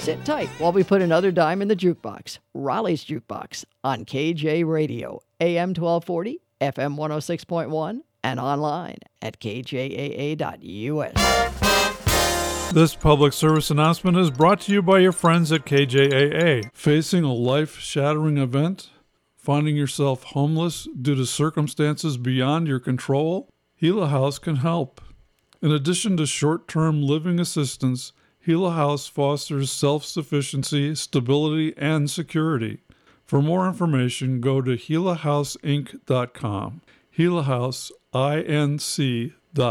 Sit tight while we put another dime in the jukebox. Raleigh's Jukebox on KJ Radio, AM 1240, FM 106.1, and online at kjaa.us. This public service announcement is brought to you by your friends at KJAA. Facing a life-shattering event? Finding yourself homeless due to circumstances beyond your control? Gila House can help. In addition to short-term living assistance, Gila House fosters self-sufficiency, stability, and security. For more information, go to gilahouseinc.com. Gila House, INC.com.